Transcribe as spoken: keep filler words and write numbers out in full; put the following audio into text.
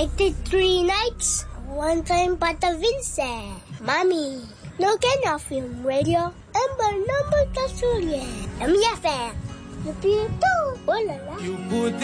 did three nights. One time Pata Vincent. Mami, no can film radio. Number number Kasulia. M F M. The people. Oh la la.